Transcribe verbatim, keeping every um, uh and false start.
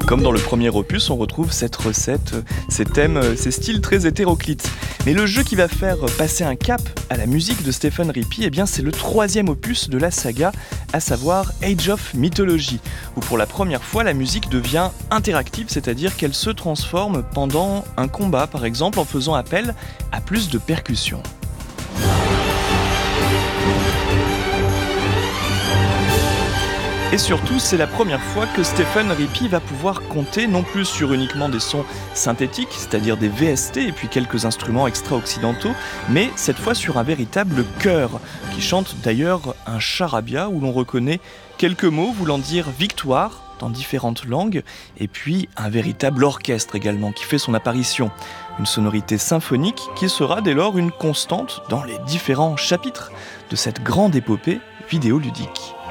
Comme dans le premier opus, on retrouve cette recette, ces thèmes, ces styles très hétéroclites. Mais le jeu qui va faire passer un cap à la musique de Stephen Rippey, eh bien c'est le troisième opus de la saga, à savoir Age of Mythology, où pour la première fois la musique devient interactive, c'est-à-dire qu'elle se transforme pendant un combat, par exemple, en faisant appel à plus de percussions. Et surtout, c'est la première fois que Stephen Rippey va pouvoir compter non plus sur uniquement des sons synthétiques, c'est-à-dire des V S T et puis quelques instruments extra-occidentaux, mais cette fois sur un véritable chœur, qui chante d'ailleurs un charabia où l'on reconnaît quelques mots voulant dire victoire dans différentes langues, et puis un véritable orchestre également qui fait son apparition. Une sonorité symphonique qui sera dès lors une constante dans les différents chapitres de cette grande épopée vidéoludique.